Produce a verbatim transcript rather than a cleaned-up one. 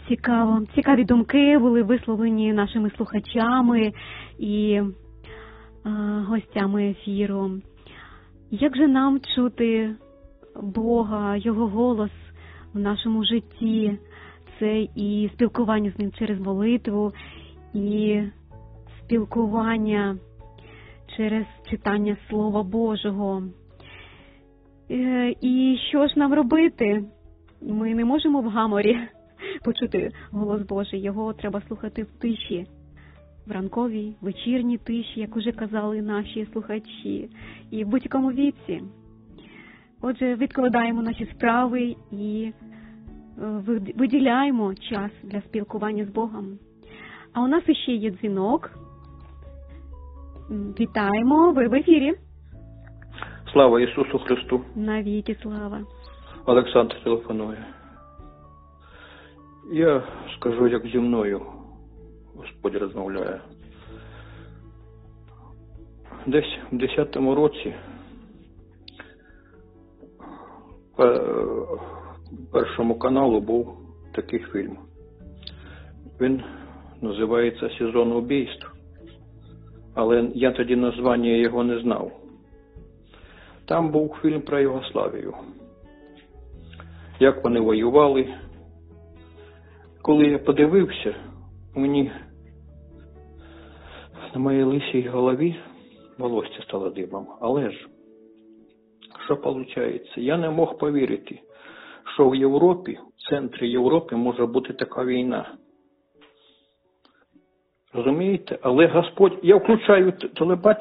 цікаво. Цікаві думки були висловлені нашими слухачами і а, гостями ефіру. Як же нам чути Бога, Його голос в нашому житті? Це і спілкування з Ним через молитву, і спілкування через читання Слова Божого. І що ж нам робити? Ми не можемо в гаморі почути голос Божий. Його треба слухати в тиші, в ранковій, вечірній тиші, як уже казали наші слухачі, і в будь-якому віці. Отже, відкладаємо наші справи і виділяємо час для спілкування з Богом. А у нас іще є дзвінок. Вітаємо, ви в ефірі. Слава Ісусу Христу. Навіки слава. Олександр телефонує. Я скажу, як зі мною Господь розмовляє. Десь в десятому році по першому каналу був такий фільм. Він називається «Сезон убійств». Але я тоді названня його не знав. Там був фільм про Югославію. Як вони воювали. Коли я подивився, мені на моїй лисій голові волосся стало дибом. Але ж, що виходить? Я не мог повірити, що в Європі, в центрі Європи може бути така війна. Розумієте? Але Господь, я включаю телебачення,